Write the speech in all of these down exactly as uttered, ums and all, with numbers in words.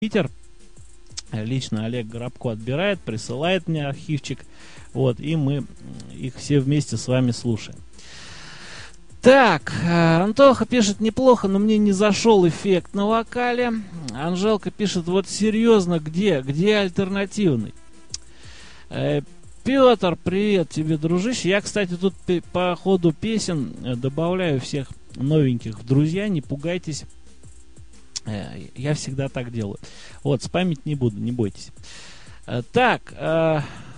Питер. Лично Олег Горобко отбирает, присылает мне архивчик. Вот, и мы их все вместе с вами слушаем. Так, Антоха пишет: неплохо, но мне не зашел эффект на вокале. Анжелка пишет: вот серьезно, где? Где альтернативный? Э, Петр, привет тебе, дружище. Я, кстати, тут по ходу песен добавляю всех новеньких в друзья, не пугайтесь. Э, я всегда так делаю. Вот, спамить не буду, не бойтесь. Э, так, э,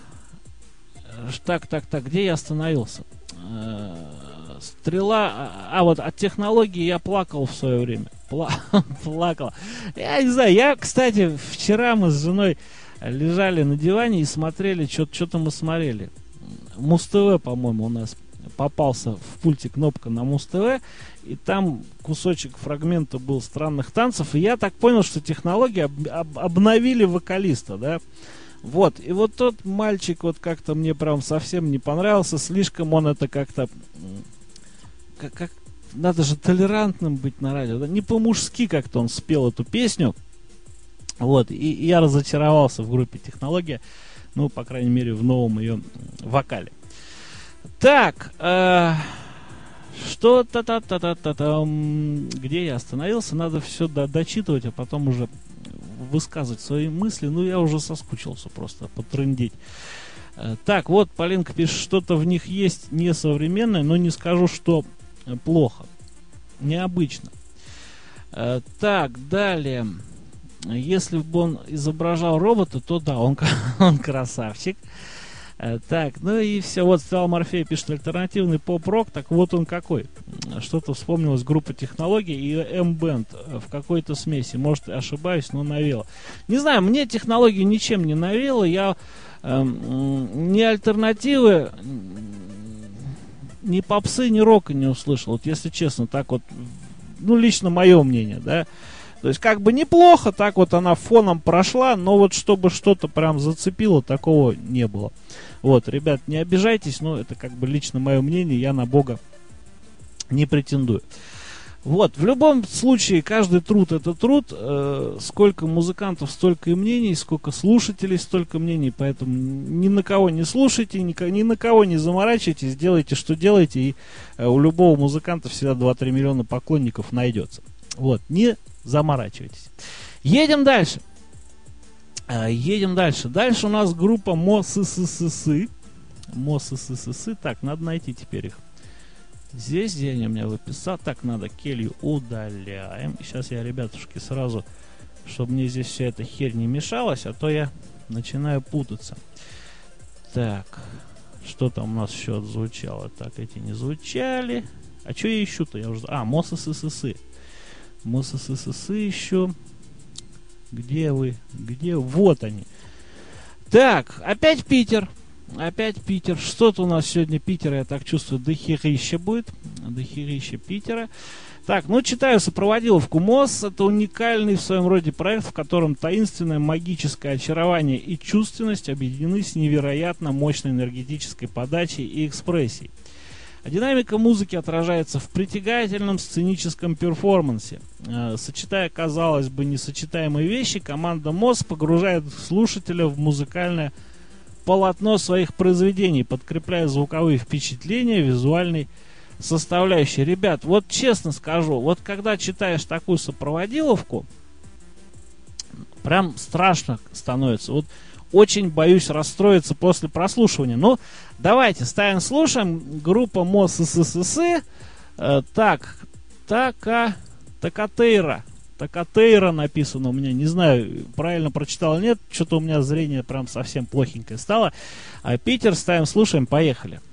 так, так, так, где я остановился? Э, Стрела, а, а вот от технологии я плакал в свое время. Пла плакал. Я не знаю, я, кстати, вчера мы с женой лежали на диване и смотрели, что-то мы смотрели. Муз-ТВ, по-моему, у нас попался в пульте кнопка на Муз-ТВ, и там кусочек фрагмента был странных танцев, и я так понял, что технологии об об обновили вокалиста, да. Вот, и вот тот мальчик вот как-то мне прям совсем не понравился, слишком он это как-то... Как, как, надо же толерантным быть на радио, да? Не по-мужски как-то он спел эту песню. Вот, и, и я разочаровался в группе «Технология», ну, по крайней мере, в новом ее вокале. Так, э, что-то-то-то-то-то, где я остановился, надо все до дочитывать, а потом уже высказывать свои мысли. Ну, я уже соскучился просто потрындеть. Э, так, вот, Полинка пишет: что-то в них есть несовременное, но не скажу, что плохо, необычно. Э, так, далее. Если бы он изображал робота, то да, он, он красавчик. Э, так, ну и все. Вот Стелла Морфея пишет: альтернативный поп-рок. Так вот он какой. Что-то вспомнилась группа «Технологий» и М-бенд в какой-то смеси. Может, ошибаюсь, но навело. Не знаю, мне «Технологии» ничем не навело. Я э, ни альтернативы, ни попсы, ни рока не услышал. Вот если честно, так вот, ну, лично мое мнение, да. То есть, как бы неплохо, так вот она фоном прошла, но вот чтобы что-то прям зацепило, такого не было. Вот, ребят, не обижайтесь, но это как бы лично мое мнение, я на Бога не претендую. Вот, в любом случае, каждый труд это труд. Э, сколько музыкантов, столько и мнений, сколько слушателей, столько мнений. Поэтому ни на кого не слушайте, ни, ни на кого не заморачивайтесь, делайте, что делаете, и э, у любого музыканта всегда два-три миллиона поклонников найдется. Вот, не заморачивайтесь. Едем дальше. Э, едем дальше. Дальше у нас группа МОСССС. МОСССС. Так, надо найти теперь их. Здесь, где они у меня выписал. Так, надо келью удаляем. Сейчас я, ребятушки, сразу, чтобы мне здесь вся эта херь не мешалась, а то я начинаю путаться. Так, что там у нас еще отзвучало? Так, эти не звучали. А что я ищу-то? Я уже... А, МОСССС. МОСССС еще. Где вы? Где? Вот они. Так, опять Питер. Опять Питер. Что-то у нас сегодня Питера, я так чувствую, дохерища будет. Дохерища Питера. Так, ну читаю сопроводиловку. МОС — это уникальный в своем роде проект, в котором таинственное магическое очарование и чувственность объединены с невероятно мощной энергетической подачей и экспрессией. А динамика музыки отражается в притягательном сценическом перформансе. Э, сочетая, казалось бы, несочетаемые вещи, команда МОС погружает слушателя в музыкальное полотно своих произведений, подкрепляя звуковые впечатления визуальной составляющей. Ребят, вот честно скажу, вот когда читаешь такую сопроводиловку, прям страшно становится. Вот очень боюсь расстроиться после прослушивания. Ну, давайте ставим, слушаем. Группа МОСССС. Э, так, така, Такатейра. Такатейра написано у меня. Не знаю, правильно прочитал или нет. Что-то у меня зрение прям совсем плохенькое стало. А Питер ставим, слушаем. Поехали.